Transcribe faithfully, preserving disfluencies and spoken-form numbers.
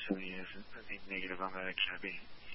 So yes, I think negative. I'm not extra being.